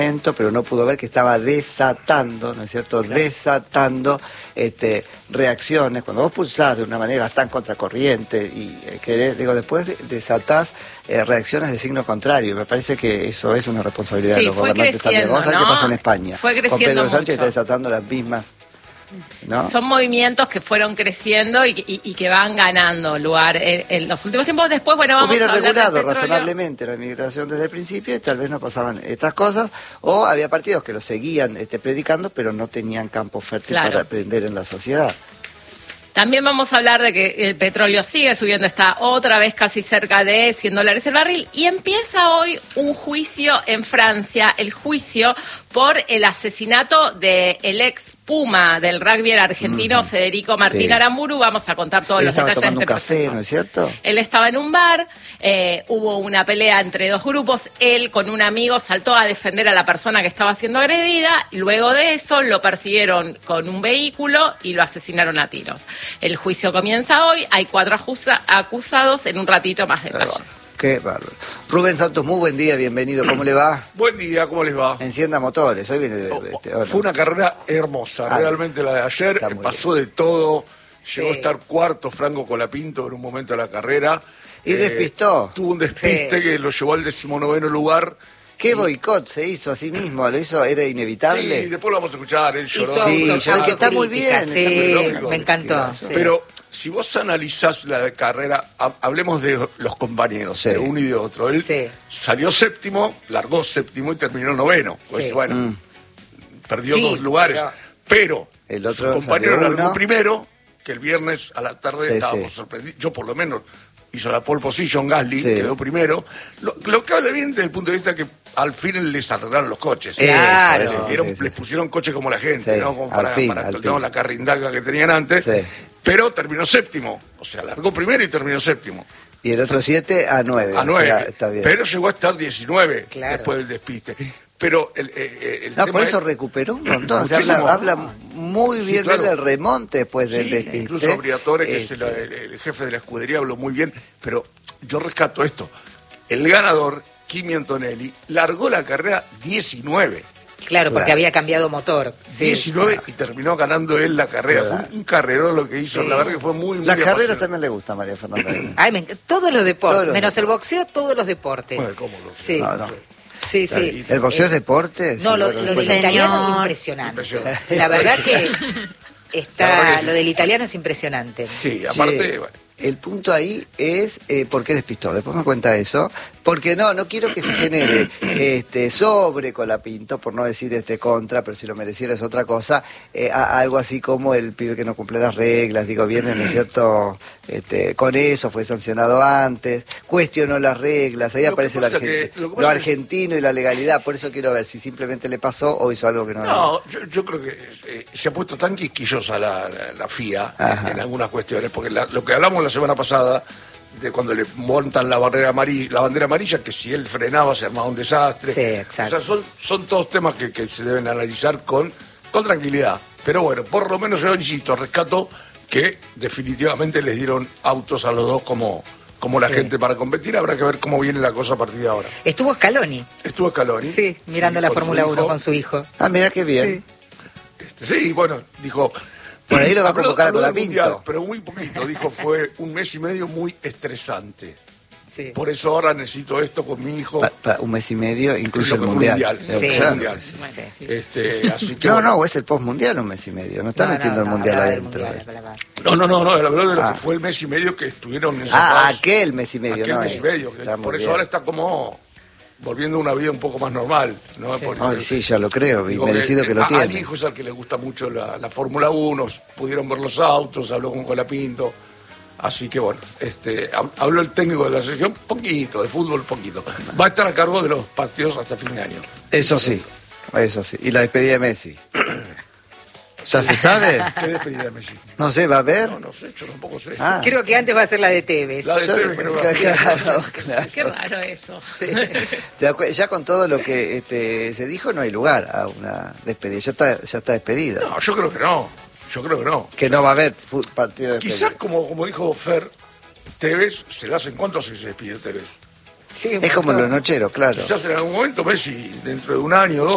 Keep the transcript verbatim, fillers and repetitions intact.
momento, pero no pudo ver que estaba desatando, ¿no es cierto?, claro. desatando este, reacciones. Cuando vos pulsás de una manera tan contracorriente y eh, querés, digo, después de, desatás eh, reacciones de signo contrario. Me parece que eso es una responsabilidad sí, de los gobernantes también. Vamos a ver ¿no? qué pasa en España. Fue creciendo con Pedro Sánchez mucho. está desatando las mismas. ¿No? Son movimientos que fueron creciendo y, y, y que van ganando lugar en, en los últimos tiempos. Después, bueno, vamos Hubiera a hablar regulado del petróleo. razonablemente la migración desde el principio y tal vez no pasaban estas cosas, o había partidos que lo seguían este, predicando, pero no tenían campo fértil claro. para aprender en la sociedad. También vamos a hablar de que el petróleo sigue subiendo, está otra vez casi cerca de cien dólares el barril y empieza hoy un juicio en Francia, el juicio por el asesinato del ex Puma del rugby argentino, mm, Federico Martín sí. Aramburu. Vamos a contar todos Él los detalles de este un café, proceso. ¿No es cierto? Él estaba en un bar, eh, hubo una pelea entre dos grupos, él con un amigo saltó a defender a la persona que estaba siendo agredida, luego de eso lo persiguieron con un vehículo y lo asesinaron a tiros. El juicio comienza hoy, hay cuatro acusa- acusados, en un ratito más detalles. Qué bárbaro. Rubén Santos, muy buen día, bienvenido, ¿cómo le va? Buen día, ¿cómo les va? Encienda motores, hoy viene de... de este, oh, fue una carrera hermosa, ah, realmente la de ayer, pasó bien. de todo, sí. llegó a estar cuarto Franco Colapinto en un momento de la carrera. Y eh, despistó. Tuvo un despiste sí. que lo llevó al decimonoveno lugar. ¿Qué boicot se hizo a sí mismo? ¿Lo hizo? ¿Era inevitable? Sí, después lo vamos a escuchar, él lloró. Hizo, sí, hizo yo, que está muy bien. Sí, está muy lógico, me encantó. Sí. Pero si vos analizás la carrera, hablemos de los compañeros, sí. de uno y de otro. Él sí. salió séptimo, largó séptimo y terminó noveno. Pues sí. bueno, mm. perdió sí, dos lugares. Pero, pero el otro su compañero largó uno. primero, que el viernes a la tarde sí, estábamos sí. sorprendidos. Yo por lo menos hizo la pole position, Gasly, sí. quedó primero. Lo, lo que habla bien desde el punto de vista que al fin les arreglaron los coches. Claro. Les, dieron, sí, sí, les pusieron sí. coches como la gente, sí. ¿no? Como para, fin, para no, la carrindaga que tenían antes. Sí. Pero terminó séptimo. O sea, largó primero y terminó séptimo. Y el otro siete a nueve. A nueve. O sea, está bien. Pero llegó a estar diecinueve claro. después del despiste. Pero el, el, el no, tema por eso es, recuperó un montón. O sea, habla, habla muy bien sí, claro. del remonte después del sí, despiste. Incluso Briatore, que este... es el, el jefe de la escudería, habló muy bien. Pero yo rescato esto. El ganador, Kimi Antonelli, largó la carrera diecinueve. Claro, porque claro. había cambiado motor. Sí, diecinueve claro. y terminó ganando él la carrera. Claro. Fue un carrerón lo que hizo. Sí. La verdad que fue muy, muy Las carreras también le gusta a María Fernanda. Ay, me todos los deportes, todos los menos deportes. el boxeo, todos los deportes. Bueno, ¿cómo lo sí. No, no. Sí, sí. ¿El boxeo es deporte? No, sí, lo, lo del italiano es impresionante. impresionante. La verdad que está, la verdad que sí. lo del italiano es impresionante. Sí, aparte... Sí. Bueno. El punto ahí es eh, por qué despistó. Después me cuenta eso. Porque no, no quiero que se genere este sobre Colapinto, por no decir este contra, pero si lo mereciera es otra cosa. Eh, a, algo así como el pibe que no cumple las reglas, digo, viene, ¿no es cierto? Este, con eso, fue sancionado antes, cuestionó las reglas, ahí lo aparece lo, argent lo, lo argentino es... y la legalidad. Por eso quiero ver si simplemente le pasó o hizo algo que no... No, yo, yo creo que eh, se ha puesto tan quisquillosa la, la, la F I A en, en algunas cuestiones, porque la, lo que hablamos la semana pasada de cuando le montan la barrera amarilla, la bandera amarilla, que si él frenaba se armaba un desastre. Sí, exacto. O sea, son, son todos temas que, que se deben analizar con, con tranquilidad. Pero bueno, por lo menos yo insisto, rescato que definitivamente les dieron autos a los dos como, como la sí. gente para competir. Habrá que ver cómo viene la cosa a partir de ahora. Estuvo Scaloni. Estuvo Scaloni. Sí, mirando sí, la Fórmula uno con su hijo. Ah, mira qué bien. Sí, este, sí bueno, dijo... Por ahí lo va a convocar a Colapinto. Mundial, pero muy poquito, dijo, fue un mes y medio muy estresante. Sí. Por eso ahora necesito esto con mi hijo. Pa, pa, un mes y medio, incluso el mundial. mundial. Sí. El mundial. Sí. Sí. Este, así que no, bueno. no, es el postmundial un mes y medio. No está no, metiendo no, no, el mundial adentro. Mundial, no, no, no, no, la verdad de lo ah. que fue el mes y medio que estuvieron en Ah, aquel mes y medio, aquel no. mes y medio. Que por eso bien. ahora está como volviendo a una vida un poco más normal, ¿no? Sí, Porque, Ay, sí ya lo creo, digo, merecido que, que lo a, tiene. Al hijo es al que le gusta mucho la, la Fórmula uno, pudieron ver los autos, habló con Colapinto, así que bueno, este, habló el técnico de la selección, poquito, de fútbol poquito. Va a estar a cargo de los partidos hasta fin de año. Eso sí, eso sí. Y la despedida de Messi. ¿Ya se sabe? ¿Qué despedida de Messi? No sé, ¿va a haber? No, no sé, yo tampoco sé. Ah. Creo que antes va a ser la de Tevez. La de yo, Tevez, pero, creo que claro, claro. Qué raro eso. Sí. Ya con todo lo que este, se dijo, no hay lugar a una despedida. Ya está, ya está despedida. No, yo creo que no. Yo creo que no. Que no va a haber partido de Quizás, como, como dijo Fer, Tevez, ¿se le hacen cuánto se despide Tevez? Sí, es como los nocheros, claro. Quizás en algún momento Messi, dentro de un año o dos,